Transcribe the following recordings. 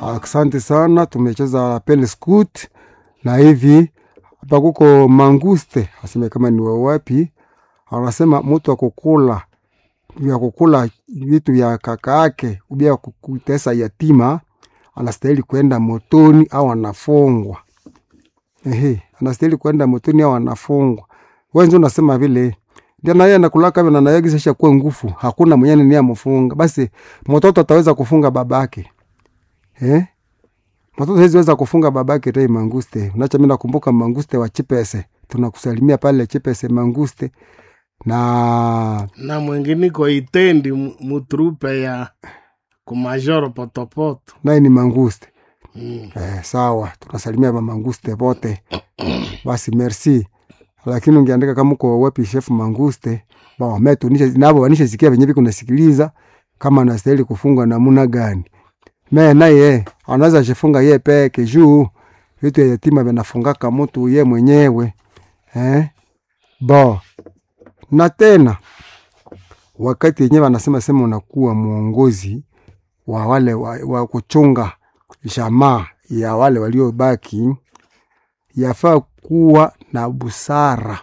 Asante sana, tumecheza Pele Scout na hivi hapa kuko manguste, aseme kama ni wapi. Anasema mtu akukula vitu vya kaka yake, ubia kutesa yatima, anastahili kwenda motoni au anafungwa. Anastahili kwenda motoni au anafungwa. Wewe ndio unasema vile. Ndio na yeye anakulaka na anayagisha kwa nguvu. Hakuna mwenye ni amfunga. Basi mtoto ataweza kufunga babake. Mtoto hawezi kufunga babake tena manguste. Unaacha mimi nakumbuka manguste wa Chipese. Tunakusalimia pale Chipese manguste. Na mwingine kwa Itendi mutrupe ya kumajoro potopoto. Naye ni manguste. Sawa, tunasalimia manguste wote. Basi merci. Lakini ungeandika kama uko wapi chef manguste, metu nabo wanisha sikia venyewe kuna sikiliza kama anastahili kufungwa namna gani. Naye anaweza jifunga yeye peke juu vitu ya yatima vinafungaka mtu yeye mwenyewe. Na tena wakati yenyewe wanasema unakuwa muongozi wa wale wa kuchunga jamaa ya wale waliobaki, yafaa kuwa na busara.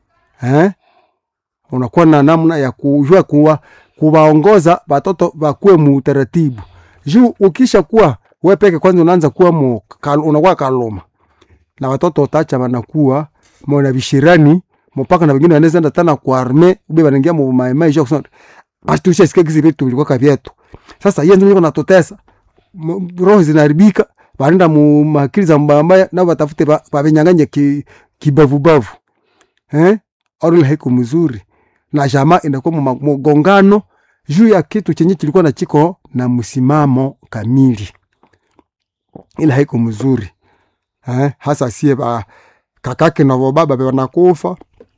Unakuwa na namna ya kujua kuwaongoza watoto wakuwe mutaratibu. Juu ukisha kuwa wewe peke kwanza unaanza kuwa unakuwa kaloma. Na watoto utacha wanakuwa mwana bishirani, mpaka na wengine wanaweza tena kwa arme, ube wanaingia mu maimai hiyo kusema basi tushasikia hizi vitu vilikuwa kavyetu. Sasa yeye ndio anatotesa. Roho zinaharibika, wanaenda mu makili za mbaya na watafute babenyanganye kibavu. Orule haiko mzuri. Na jamaa inakuwa mgongano juu ya kitu chenye kilikuwa na chiko na msimamo kamili. Ila haiko mzuri. Hasa sie kakake na baba wanakufa.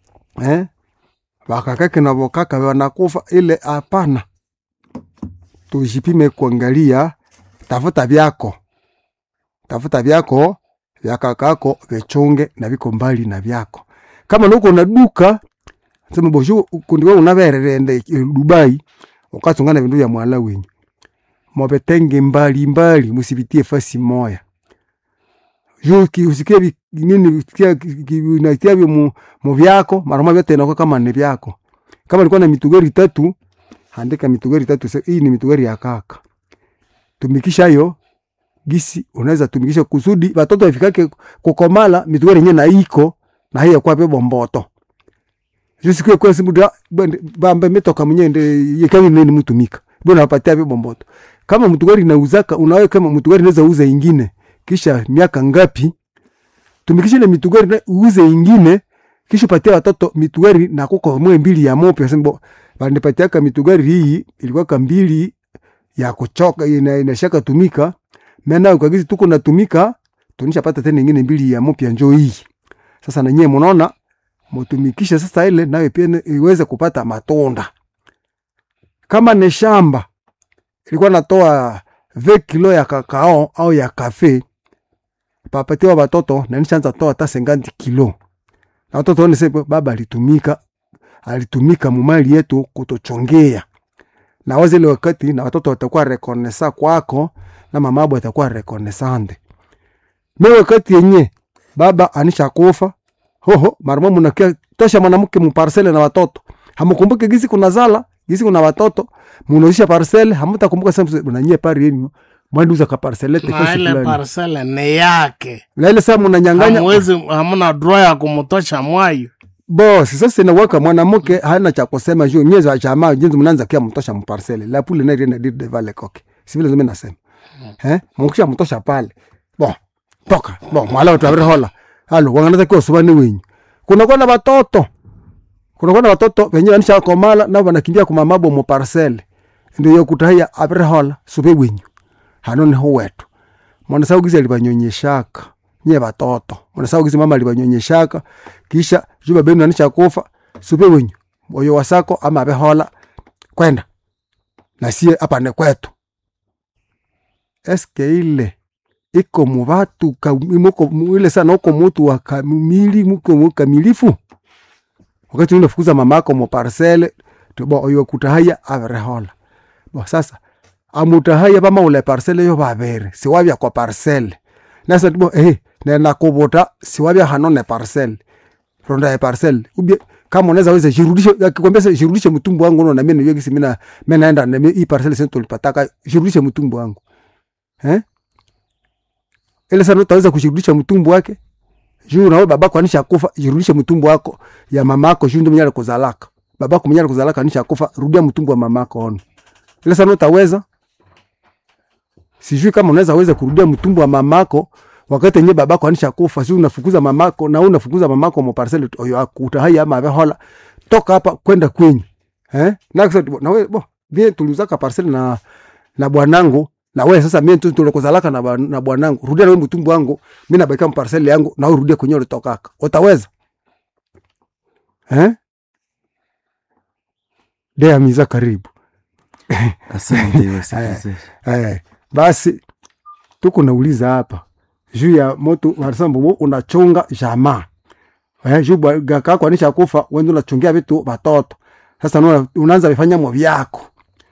Kakake na kaka wanakufa, ile hapana. Tujipime kuangalia, tafuta vyako vya kakako vichunge na viko mbali na vyako. Kama nuko na duka sema bojo kundi wewe unaverende Dubai ukatungana vindu ya mwala wenyu, mobetenge mbali musibitie fasi moya. Juki usikie nini unatia mu vyako maroma vyote inakuwa kama ni vyako. Kama ilikuwa na mitugari 3, andika mitugari 3, hii ni mitugari ya kaka. Tumikisha hiyo gisi unaweza tumikisha kusudi watoto wafikake kukomala mitugari yenyewe na iko na hiyo kwa pepo mboto. Jusikie kwa simuda bamba metoka mnyende yekani nini mtumika. Bwana apatia pepo mboto. Kama mitugari inauzaka unawe kama mitugari inaweza uza ingine. Kisha miaka ngapi tumikisha ile mitugari na uuze ingine, kisha patia watoto mitugari na kuko mwe 2 ya mopi. Sema banipatia ka mitugari hii ilikuwa ka 2 ya kuchoka inashaka tumika. Mena ukagizi tuko natumika, tunishapata tena nyingine 2 ya mopi njoo hii. Sasa na nyie mnaona mtumikisha sasa ile nawe pia iweze kupata matunda. Kama ni shamba ilikuwa natoa 20 kilo ya kakao au ya kafe, papatia watoto na nishaanza toa hata 50 kilo. Na watoto wanasema baba alitumika mumali yetu kutochongea. Na wazi ile wakati na watoto watakuwa reconnaissant kwako na mama yao atakuwa reconnaissante. Mimi wakati yenye baba anisha kufa, maramo mnakia tosha mwanamke mparcele na watoto. Hamkumbuke gizi kuna zala, gizi kuna watoto, mnaisha parcele, hamtakumbuka sasa mnanyie pari yenu. Mwanduza ka parcelete kwa fulani. Na ile parcele ni yake. Na ile sasa mnanyang'anya. Hamwezi hamna draw ya kumtosha mwayo. Boss, sasa inaweka mwanamke hana cha kusema juu nyezi wa jamaa jinsi mnaanza kia mtosha mparcele. La pule na ile de vale koke. Si vile mimi nasema. Mkisha mtosha pale. Toka. Mwala watu abiri hola. Halo, wanganaza kwa subani wenyu. Kuna kwa na watoto wenyewe anisha komala na wanakimbia kwa mamabo mu parcele. Ndio yokutahia abiri hola sube wenyu. Hanone ho wetu. Mwana saugizi alibanyonyeshaka nye watoto. Mwana saugizi mama alibanyonyeshaka kisha juba benu anisha kufa sube wenyu. Oyo wasako ama abehola kwenda. Na sie hapa ne kwetu. Eske ile iko mubatu muko ile sana uko mtu wa kamili muko kamilifu. Wakati unafukuza mamako mu parcele tubo oyo kutahaya abehola. Sasa amutahaya pama ule parcele yo babere siwabya kwa parcele nasa tibo nenda kubota siwabya hanone parcele ronda ya parcele ubye kama unaweza weza jirudishe akikwambia jirudishe mtumbu wangu unaona mimi niyo kisi mimi naenda na hii parcele sasa tulipataka jirudishe mtumbu wangu ile sana utaweza kushirudisha mtumbu wake juu na babako anisha kufa jirudishe mtumbu wako ya mamako juu ndio mnyala kuzalaka babako mnyala kuzalaka anisha kufa rudia mtumbu wa mamako ono ile sana utaweza sijui kama unaweza kurudia mtumbu wa mamako wakati yenyewe babako anisha kufa si unafukuza mamako na unafukuza mamako mo parcel utahai ama hola toka hapa kwenda kwenye na wewe bien tulizaka parcel na bwanangu na wewe sasa mimi tulikozalaka na bwanangu rudia na wewe mtumbu wangu mimi nabaki kama parcel yangu na urudie kwenye ulitokaka utaweza Dea miza karibu asante wasikize basi tuko nauliza hapa juu ya moto wanasambu unachunga jamaa juu gaka kwa nisha kufa wewe unachungia vitu watoto sasa unaanza kufanya mwa vyako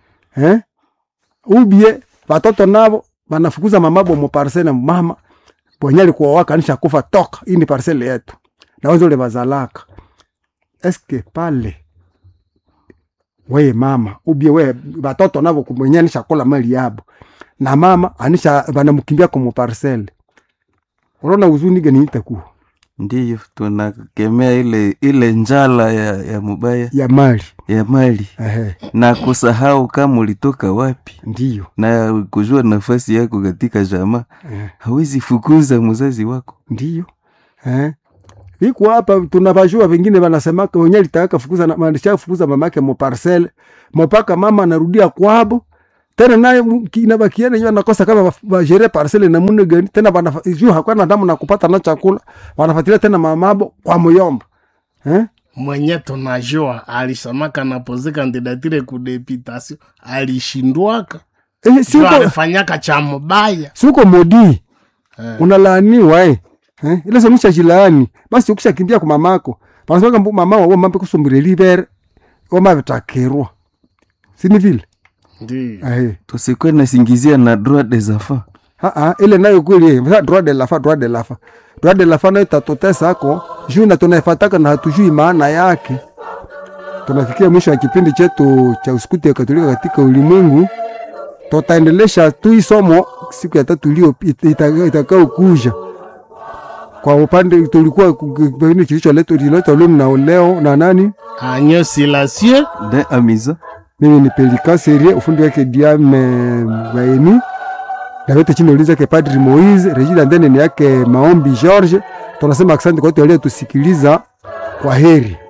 ubie watoto nabo wanafukuza mamabo mo parcela mama bonyali kwa waka nisha kufa toka hii ni parcela yetu na wewe ule bazalaka eske pale wewe mama ubie wewe watoto nabo kumwenye nisha kola mali yabo na mama anisha banamkimbia kwa mo parcela unaona huzuni gani itakuwa ndiyo tunakemea ile njala ya mubaya ya mali na kusahau kama ulitoka wapi ndiyo na kujua nafasi yako katika jamaa hawezi fukuza mzazi wako ndiyo iko hapa tunabajua wengine wanasemaka wenyewe litaka fukuza na maanisha fukuza mamake mo parcelle mpaka mama anarudia kwabo tena naye inabakiana yeye anakosa kama bajere parcelle na munne gani tena wanajua hakuna damu na kupata na chakula wanafuatilia tena mamabo kwa moyomba mwenye tunajua alisamaka na pose kandidatire ku deputation alishindwaka siko alifanyaka cha mbaya siko modi unalaaniwa ile somisha jilaani basi ukishakimbia kwa mamako panasema mama wao mambe kusumbire libere wama vitakirwa sini vile ndi tusikwe na singizia na droit des enfants ile nayo kweli droit de la femme nayo tatotesa hako juu na tunafataka na hatujui maana yake. Tunafikia mwisho wa kipindi chetu cha Uskuti ya Katolika katika ulimwengu. Tutaendelesha tu somo siku ya 3 iliyopita itakao kuja. Kwa upande tulikuwa kipindi kilicholetwa leo na nani? Agneau Silencieux de Amiza. Mimi ni Pelika Serie, ufundi wake Diame Baeni. Na wote chini uliza ke Padri Moise, Regina ndene ni yake Maombi George. Tunasema asante kwa wote waliotusikiliza. Kwa heri.